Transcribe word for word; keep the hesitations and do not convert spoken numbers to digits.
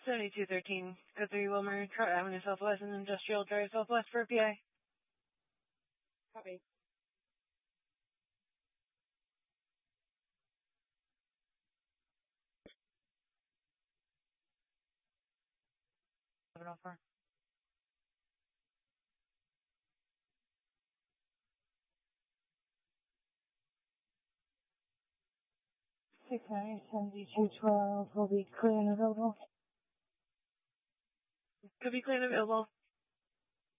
seventy-two thirteen, code three Wilmer, Trout Avenue Southwest and Industrial Drive Southwest for P I. Copy. seven oh four. six nine seventy-two twelve will be clear and available. Could be clear and available.